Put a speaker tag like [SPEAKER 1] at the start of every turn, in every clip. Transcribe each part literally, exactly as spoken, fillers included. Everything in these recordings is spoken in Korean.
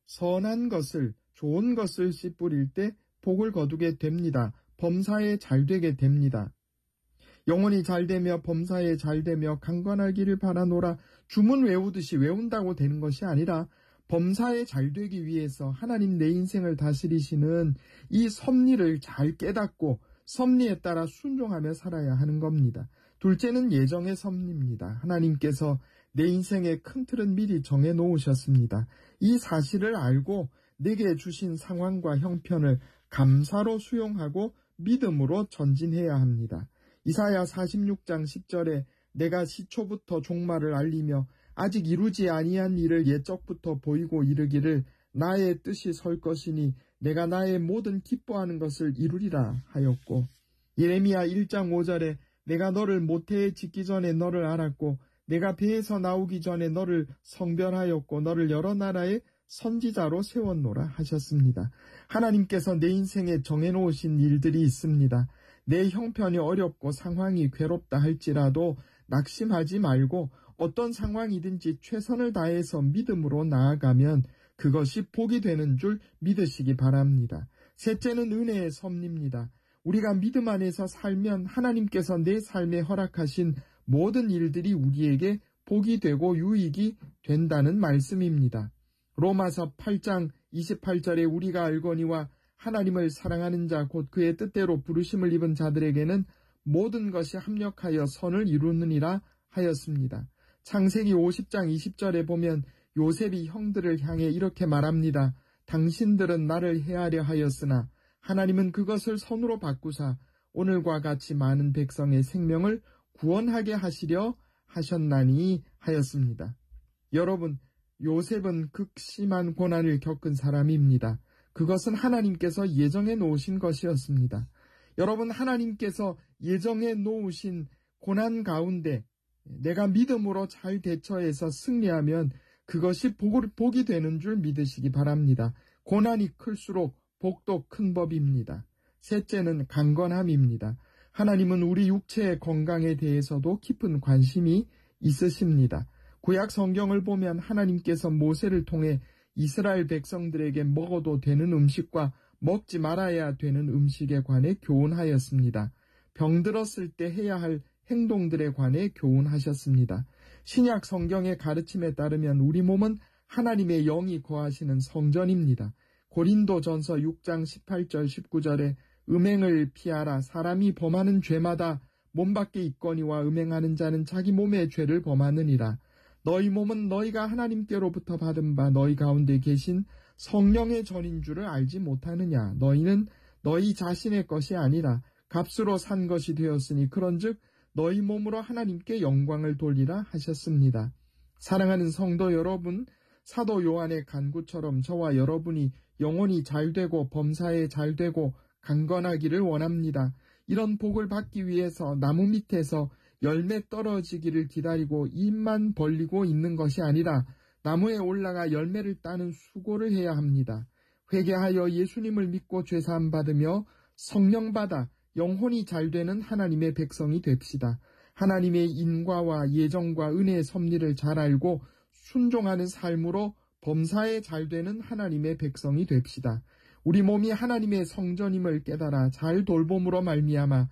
[SPEAKER 1] 선한 것을, 좋은 것을 씨 뿌릴 때 복을 거두게 됩니다. 범사에 잘되게 됩니다. 영혼이 잘되며 범사에 잘되며 강건하기를 바라노라. 주문 외우듯이 외운다고 되는 것이 아니라 범사에 잘되기 위해서 하나님 내 인생을 다스리시는 이 섭리를 잘 깨닫고 섭리에 따라 순종하며 살아야 하는 겁니다. 둘째는 예정의 섭리입니다. 하나님께서 내 인생의 큰 틀은 미리 정해 놓으셨습니다. 이 사실을 알고 내게 주신 상황과 형편을 감사로 수용하고 믿음으로 전진해야 합니다. 이사야 사십육 장 십 절에 내가 시초부터 종말을 알리며 아직 이루지 아니한 일을 옛적부터 보이고 이르기를 나의 뜻이 설 것이니 내가 나의 모든 기뻐하는 것을 이루리라 하였고, 예레미야 일 장 오 절에 내가 너를 모태에 짓기 전에 너를 알았고 내가 배에서 나오기 전에 너를 성별하였고 너를 여러 나라의 선지자로 세웠노라 하셨습니다. 하나님께서 내 인생에 정해놓으신 일들이 있습니다. 내 형편이 어렵고 상황이 괴롭다 할지라도 낙심하지 말고 어떤 상황이든지 최선을 다해서 믿음으로 나아가면 그것이 복이 되는 줄 믿으시기 바랍니다. 셋째는 은혜의 섭리입니다. 우리가 믿음 안에서 살면 하나님께서 내 삶에 허락하신 모든 일들이 우리에게 복이 되고 유익이 된다는 말씀입니다. 로마서 팔 장 이십팔 절에 우리가 알거니와 하나님을 사랑하는 자 곧 그의 뜻대로 부르심을 입은 자들에게는 모든 것이 합력하여 선을 이루느니라 하였습니다. 창세기 오십 장 이십 절에 보면 요셉이 형들을 향해 이렇게 말합니다. 당신들은 나를 해하려 하였으나 하나님은 그것을 선으로 바꾸사 오늘과 같이 많은 백성의 생명을 구원하게 하시려 하셨나니 하였습니다. 여러분, 요셉은 극심한 고난을 겪은 사람입니다. 그것은 하나님께서 예정해 놓으신 것이었습니다. 여러분, 하나님께서 예정해 놓으신 고난 가운데 내가 믿음으로 잘 대처해서 승리하면 그것이 복이 되는 줄 믿으시기 바랍니다. 고난이 클수록 복도 큰 법입니다. 셋째는 강건함입니다. 하나님은 우리 육체의 건강에 대해서도 깊은 관심이 있으십니다. 구약 성경을 보면 하나님께서 모세를 통해 이스라엘 백성들에게 먹어도 되는 음식과 먹지 말아야 되는 음식에 관해 교훈하였습니다. 병들었을 때 해야 할 행동들에 관해 교훈하셨습니다. 신약 성경의 가르침에 따르면 우리 몸은 하나님의 영이 거하시는 성전입니다. 고린도전서 육 장 십팔 절 십구 절에 음행을 피하라. 사람이 범하는 죄마다 몸 밖에 있거니와 음행하는 자는 자기 몸의 죄를 범하느니라. 너희 몸은 너희가 하나님께로부터 받은 바 너희 가운데 계신 성령의 전인 줄을 알지 못하느냐. 너희는 너희 자신의 것이 아니라 값으로 산 것이 되었으니 그런즉 너희 몸으로 하나님께 영광을 돌리라 하셨습니다. 사랑하는 성도 여러분, 사도 요한의 간구처럼 저와 여러분이 영혼이 잘되고 범사에 잘되고 강건하기를 원합니다. 이런 복을 받기 위해서 나무 밑에서 열매 떨어지기를 기다리고 입만 벌리고 있는 것이 아니라 나무에 올라가 열매를 따는 수고를 해야 합니다. 회개하여 예수님을 믿고 죄사함 받으며 성령 받아 영혼이 잘되는 하나님의 백성이 됩시다. 하나님의 인과와 예정과 은혜의 섭리를 잘 알고 순종하는 삶으로 범사에 잘되는 하나님의 백성이 됩시다. 우리 몸이 하나님의 성전임을 깨달아 잘 돌봄으로 말미암아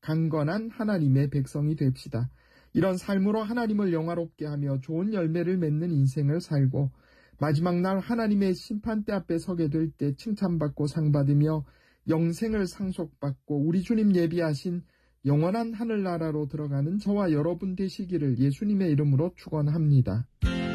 [SPEAKER 1] 강건한 하나님의 백성이 됩시다. 이런 삶으로 하나님을 영화롭게 하며 좋은 열매를 맺는 인생을 살고 마지막 날 하나님의 심판대 앞에 서게 될 때 칭찬받고 상받으며 영생을 상속받고 우리 주님 예비하신 영원한 하늘나라로 들어가는 저와 여러분 되시기를 예수님의 이름으로 축원합니다.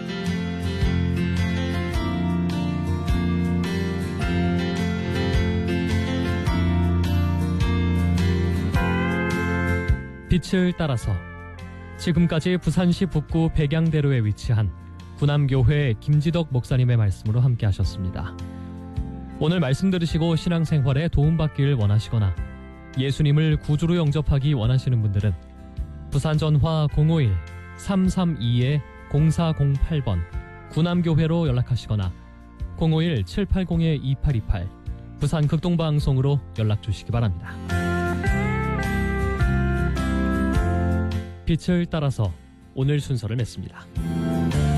[SPEAKER 2] 빛을 따라서 지금까지 부산시 북구 백양대로에 위치한 구남교회 김지덕 목사님의 말씀으로 함께 하셨습니다. 오늘 말씀 들으시고 신앙생활에 도움받기를 원하시거나 예수님을 구주로 영접하기 원하시는 분들은 부산전화 공오일 삼삼이 공사공팔 번 구남교회로 연락하시거나 공오일 칠팔공 이팔이팔 부산극동방송으로 연락주시기 바랍니다. 빛을 따라서 오늘 순서를 맺습니다.